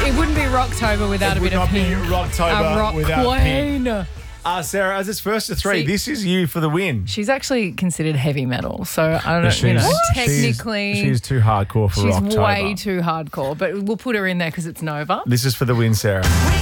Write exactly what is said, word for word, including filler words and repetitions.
it wouldn't be Rocktober without It a would bit not of be pink. Rocktober a rock without queen. pink. Uh, Sarah, as it's first to three, See- this is you for the win. She's actually considered heavy metal, so I don't know. You know, she's- technically, she's, too hardcore for she's Rocktober. way too hardcore. But we'll put her in there because it's Nova. This is for the win, Sarah.